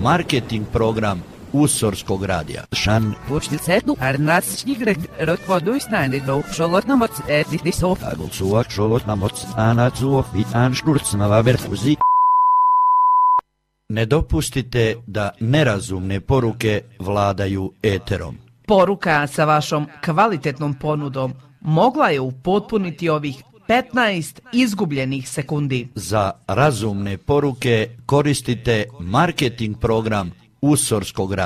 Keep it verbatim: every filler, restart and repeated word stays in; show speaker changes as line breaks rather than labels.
marketing program Usorskog radija. Šan
Počticetu arnatsnigret rotvoduisnäänidou šolotnamots etitisov.
Agulsuak šolotnamots anacuov i anšturcnava verfuzi. Ne dopustite da nerazumne poruke vladaju eterom.
Poruka sa vašom kvalitetnom ponudom mogla je upotpuniti ovih petnaest izgubljenih sekundi.
Za razumne poruke koristite marketing program Usorskog radija.